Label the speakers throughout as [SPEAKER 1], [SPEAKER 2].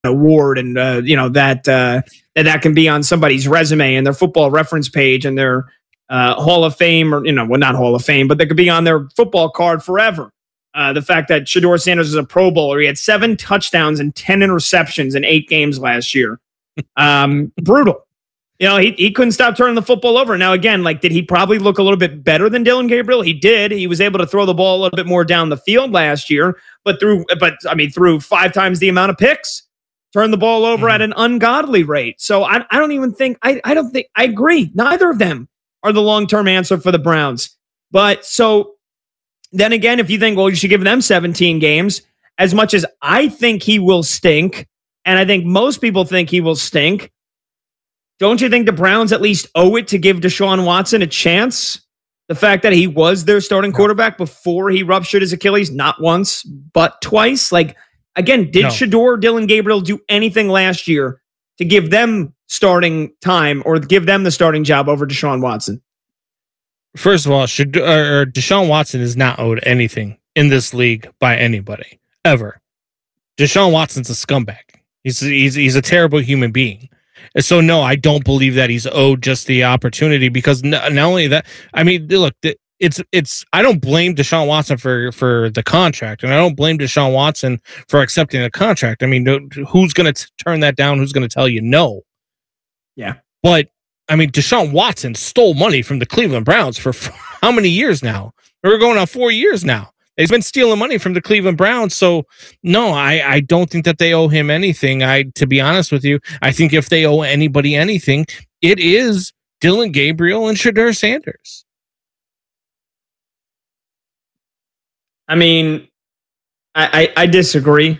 [SPEAKER 1] award, and that can be on somebody's resume and their football reference page and their Hall of Fame, or not Hall of Fame, but they could be on their football card forever. The fact that Shedeur Sanders is a Pro Bowler, he had 7 touchdowns and 10 interceptions in 8 games last year. Brutal. He couldn't stop turning the football over. Now, again, did he probably look a little bit better than Dillon Gabriel? He did. He was able to throw the ball a little bit more down the field last year, but threw 5 times the amount of picks, turned the ball over at an ungodly rate. So I agree. Neither of them are the long-term answer for the Browns. But so then again, if you think, well, you should give them 17 games, as much as I think he will stink, and I think most people think he will stink, don't you think the Browns at least owe it to give Deshaun Watson a chance? The fact that he was their starting quarterback before he ruptured his Achilles, not once, but twice. Again, did Shedeur, Dillon Gabriel do anything last year to give them starting time or give them the starting job over Deshaun Watson?
[SPEAKER 2] First of all, Deshaun Watson is not owed anything in this league by anybody, ever. Deshaun Watson's a scumbag. He's a terrible human being. So no, I don't believe that he's owed just the opportunity, because not only that, I mean, look, I don't blame Deshaun Watson for the contract, and I don't blame Deshaun Watson for accepting the contract. I mean, who's going to turn that down? Who's going to tell you no?
[SPEAKER 1] Yeah.
[SPEAKER 2] But I mean, Deshaun Watson stole money from the Cleveland Browns for how many years now? We're going on 4 years now. He's been stealing money from the Cleveland Browns. So no, I don't think that they owe him anything. To be honest with you, I think if they owe anybody anything, it is Dillon Gabriel and Shedeur Sanders.
[SPEAKER 1] I mean, I disagree.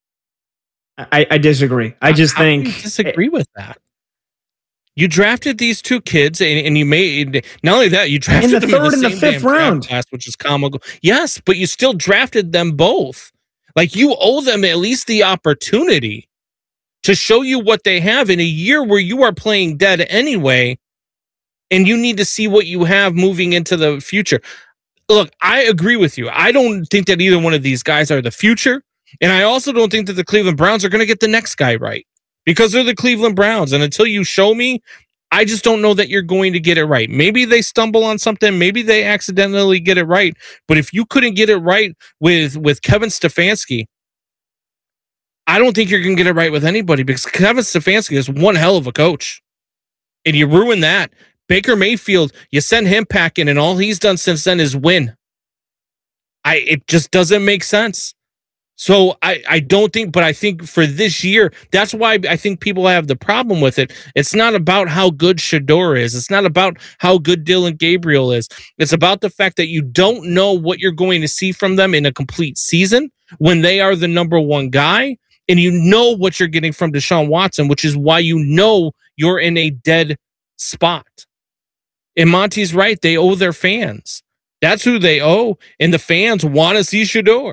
[SPEAKER 1] I disagree. I just think
[SPEAKER 2] disagree with that. You drafted these 2 kids, and you made, not only that, you drafted
[SPEAKER 1] in the
[SPEAKER 2] them
[SPEAKER 1] third
[SPEAKER 2] in
[SPEAKER 1] and the 5th round,
[SPEAKER 2] class, which is comical. Yes, but you still drafted them both. You owe them at least the opportunity to show you what they have in a year where you are playing dead anyway, and you need to see what you have moving into the future. Look, I agree with you. I don't think that either one of these guys are the future, and I also don't think that the Cleveland Browns are going to get the next guy right, because they're the Cleveland Browns. And until you show me, I just don't know that you're going to get it right. Maybe they stumble on something. Maybe they accidentally get it right. But if you couldn't get it right with Kevin Stefanski, I don't think you're going to get it right with anybody, because Kevin Stefanski is one hell of a coach. And you ruin that. Baker Mayfield, you send him packing, and all he's done since then is win. It just doesn't make sense. So I don't think, but I think for this year, that's why I think people have the problem with it. It's not about how good Shedeur is. It's not about how good Dillon Gabriel is. It's about the fact that you don't know what you're going to see from them in a complete season when they are the number 1 guy, and you know what you're getting from Deshaun Watson, which is why you know you're in a dead spot. And Monty's right. They owe their fans. That's who they owe, and the fans want to see Shedeur.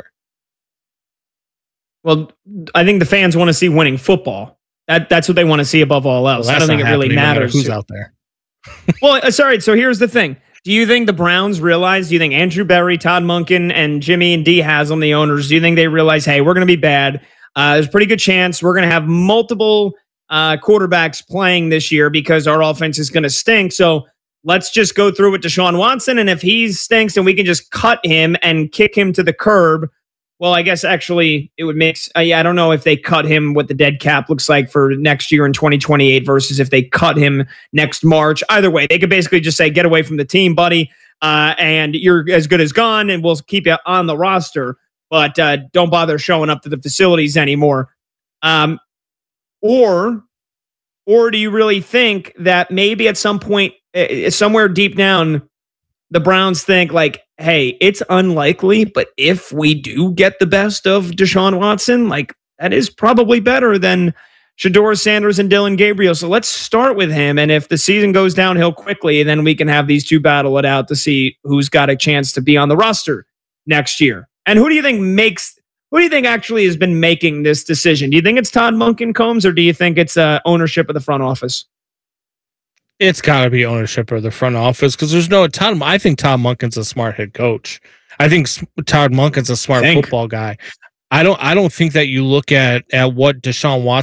[SPEAKER 1] Well, I think the fans want to see winning football. That's what they want to see above all else. I don't think it really matters
[SPEAKER 2] who's out there.
[SPEAKER 1] Well, sorry. So here's the thing. Do you think the Browns realize, do you think Andrew Berry, Todd Monken, and Jimmy and Dee Haslam, the owners, do you think they realize, hey, we're going to be bad? There's a pretty good chance we're going to have multiple quarterbacks playing this year because our offense is going to stink. So let's just go through with Deshaun Watson. And if he stinks, then we can just cut him and kick him to the curb. Well, I guess actually it would make... I don't know if they cut him, what the dead cap looks like for next year in 2028 versus if they cut him next March. Either way, they could basically just say, get away from the team, buddy, and you're as good as gone, and we'll keep you on the roster, but don't bother showing up to the facilities anymore. Or do you really think that maybe at some point, somewhere deep down, the Browns think hey, it's unlikely, but if we do get the best of Deshaun Watson, that is probably better than Shedeur Sanders and Dillon Gabriel. So let's start with him. And if the season goes downhill quickly, then we can have these 2 battle it out to see who's got a chance to be on the roster next year. And who do you think actually has been making this decision? Do you think it's Todd Monken Combs, or do you think it's ownership of the front office?
[SPEAKER 2] It's got to be ownership of the front office, because there's I think Todd Monken's a smart head coach. I think Todd Monken's a smart football guy. I don't think that you look at what Deshaun Watson